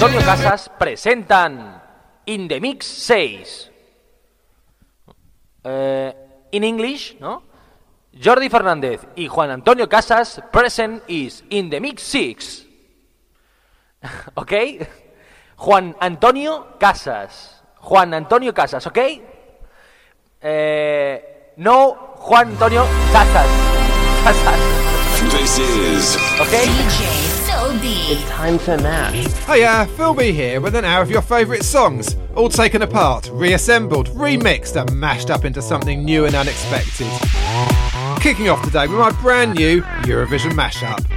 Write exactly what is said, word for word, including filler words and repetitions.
Antonio Casas presentan In the Mix seis. Uh, in English, ¿no? Jordi Fernández y Juan Antonio Casas present is In the Mix six. ¿Ok? Juan Antonio Casas. Juan Antonio Casas, ¿ok? Eh, no Juan Antonio Casas. Casas. This is Okay? D J Phil B. It's time to mash. Hiya, Phil B here with an hour of your favourite songs, all taken apart, reassembled, remixed and mashed up into something new and unexpected. Kicking off today with my brand new Eurovision mashup.